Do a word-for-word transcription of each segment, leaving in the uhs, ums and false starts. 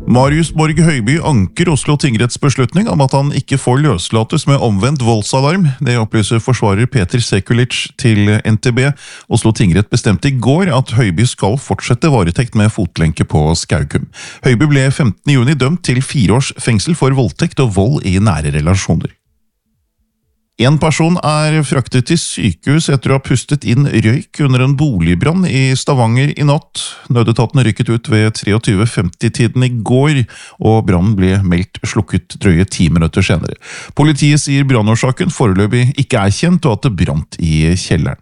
Marius Borg Høiby anker Oslo tingretts beslutning om at han ikke får løslates med omvendt voldsalarm. Det opplyser forsvarer Peter Sekulic til N T B. Oslo tingrett bestemte i går at Høiby skal fortsette varetekt med fotlenke på Skaukum. Høiby ble femtende juni dømt til fire års fengsel for voldtekt og vold i nære relasjoner. En person er fraktet til sykehus etter å ha pustet inn røyk under en boligbrann i Stavanger i natt. Nødetaten rykket ut ved tjuetre femti-tiden i går, og brannen ble meldt slukket drøye ti minutter senere. Politiet sier brannårsaken foreløpig ikke er kjent, og at det brant i kjelleren.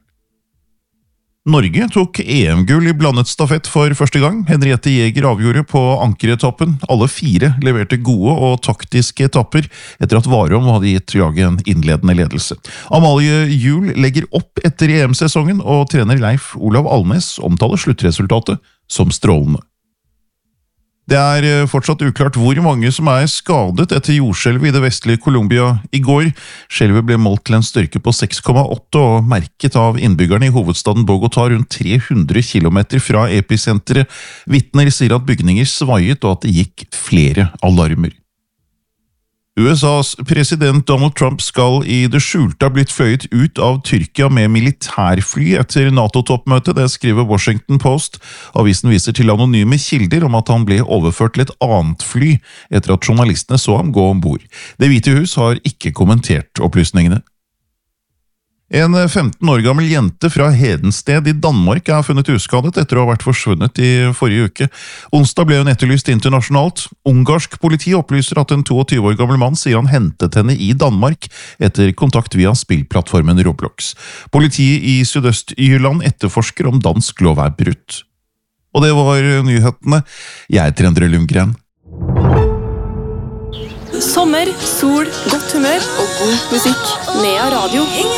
Norge tok E M-gull i blandet stafett for første gang. Henriette Jæger avgjorde på ankeretappen. Alle fire leverte gode og taktiske etapper etter at Warholm hadde gitt laget en innledende ledelse. Amalie Juel legger opp etter E M-sesongen, og trener Leif Olav Alnes omtaler sluttresultatet som strålende. Det er fortsatt uklart hvor mange som er skadet etter jordskjelvet i det vestlige Colombia i går. Skjelvet ble målt til en styrke på seks komma åtte og merket av innbyggerne i hovedstaden Bogotá rundt tre hundre kilometer fra episenteret. Vitner sier at bygninger svaiet og at det gikk flere alarmer. U S A's president Donald Trump skal i det skjulte ha blitt fløyet ut av Tyrkia med militærfly etter NATO-toppmøtet, det skriver Washington Post. Avisen viser til anonyme kilder om at han ble overført til et annet fly etter at journalistene så ham gå ombord. Det Hvite hus har ikke kommentert opplysningene. En femten år gammel jente fra Hedensted i Danmark er funnet uskadet etter å ha vært forsvunnet i forrige uke. Onsdag ble hun etterlyst internasjonalt. Ungarsk politi opplyser at en tjueto år gammel mann sier han hentet henne i Danmark etter kontakt via spillplattformen Roblox. Politiet i Sydøst-Jylland etterforsker om dansk lov er brutt. Og det var nyhetene. Jeg heter Endre Lundgren. Sommer, sol, godt humør og god musikk. Nea Radio.